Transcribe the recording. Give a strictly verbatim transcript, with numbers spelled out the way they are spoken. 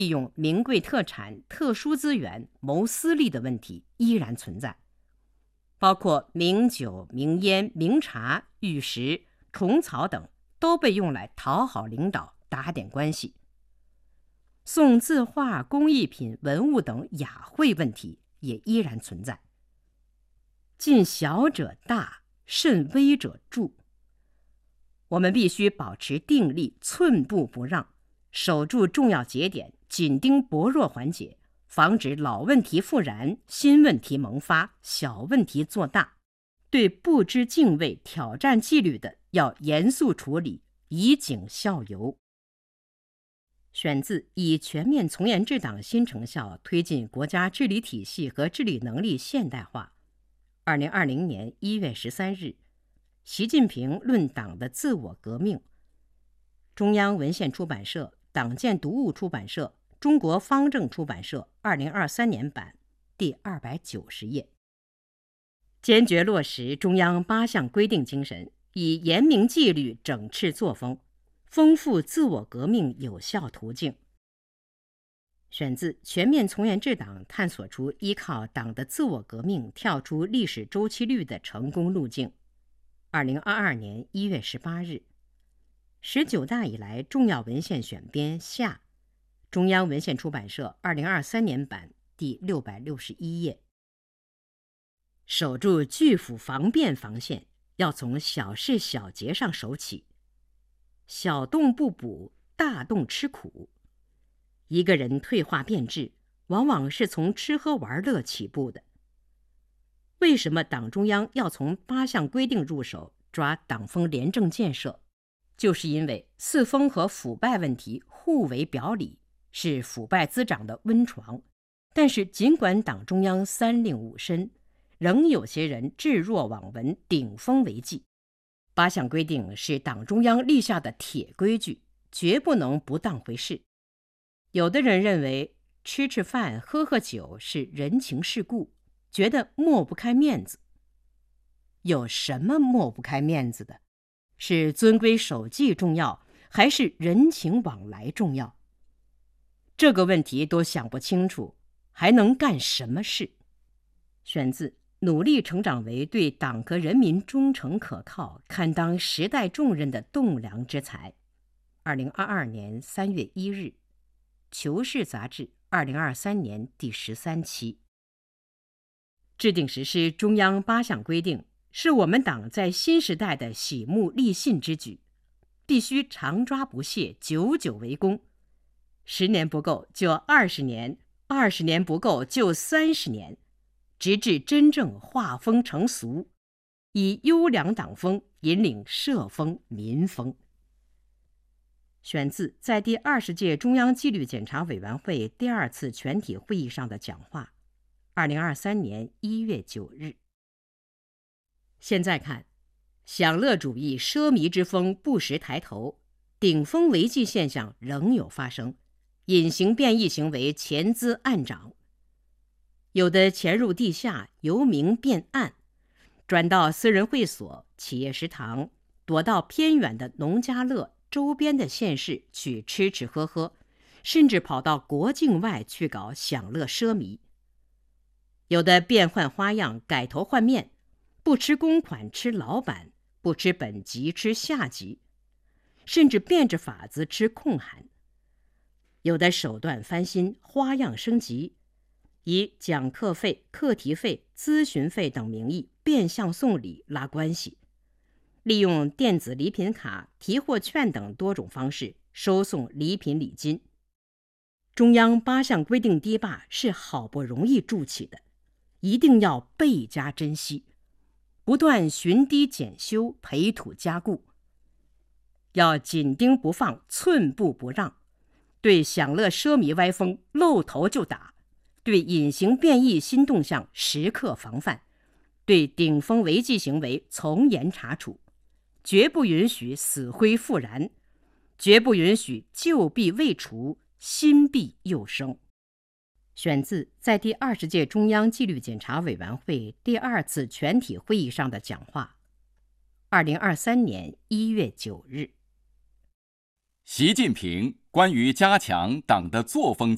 利用名贵特产、特殊资源谋私利的问题依然存在，包括名酒、名烟、名茶、玉石、虫草等都被用来讨好领导、打点关系。送字画、工艺品、文物等雅惠问题也依然存在。近小者大，甚微者著。我们必须保持定力，寸步不让，守住重要节点，紧盯薄弱环节，防止老问题复燃，新问题萌发，小问题做大。对不知敬畏、挑战纪律的，要严肃处理，以儆效尤。选自《以全面从严治党新成效推进国家治理体系和治理能力现代化》，二零二零年一月十三日，习近平论党的自我革命。中央文献出版社、党建读物出版社、中国方正出版社二零二三年版，第二百九十页。坚决落实中央八项规定精神，以严明纪律整治作风，丰富自我革命有效途径。选自《全面从严治党探索出依靠党的自我革命跳出历史周期率的成功路径》，二零二二年一月十八日。十九大以来重要文献选编下，中央文献出版社二零二三年版，第六百六十一页。守住拒腐防变防线，要从小事小节上守起。小洞不补，大洞吃苦。一个人退化变质，往往是从吃喝玩乐起步的。为什么党中央要从八项规定入手，抓党风廉政建设？就是因为四风和腐败问题互为表里，是腐败滋长的温床。但是尽管党中央三令五申，仍有些人置若罔闻，顶风为纪。八项规定是党中央立下的铁规矩，绝不能不当回事。有的人认为吃吃饭、喝喝酒是人情世故，觉得抹不开面子。有什么抹不开面子的？是遵规守纪重要，还是人情往来重要？这个问题都想不清楚，还能干什么事？选自《努力成长为对党和人民忠诚可靠、堪当时代重任的栋梁之才》，二零二二年三月一日，《求是》杂志二零二三年第十三期。制定实施中央八项规定，是我们党在新时代的喜目立信之举，必须常抓不懈，久久为功。十年不够就二十年，二十年不够就三十年，直至真正化风成俗，以优良党风引领社风民风。选自在第二十届中央纪律检查委员会第二次全体会议上的讲话，二零二三年一月九日。现在看，享乐主义奢靡之风不时抬头，顶风违纪现象仍有发生，隐形变异行为潜滋暗长。有的潜入地下，由明变暗，转到私人会所、企业食堂，躲到偏远的农家乐周边的县市去吃吃喝喝，甚至跑到国境外去搞享乐奢靡。有的变换花样，改头换面，不吃公款吃老板，不吃本级吃下级，甚至变着法子吃空寒。有的手段翻新，花样升级，以讲课费、课题费、咨询费等名义变相送礼拉关系，利用电子礼品卡、提货券等多种方式收送礼品礼金。中央八项规定堤坝是好不容易筑起的，一定要倍加珍惜，不断寻堤检修，培土加固。要紧盯不放，寸步不让，对享乐奢靡歪风露头就打，对隐形变异新动向时刻防范，对顶风违纪行为从严查处，绝不允许死灰复燃，绝不允许旧弊未除，新弊又生。选自在第二十届中央纪律检查委员会第二次全体会议上的讲话，二零二三年一月九日。 习近平关于加强党的作风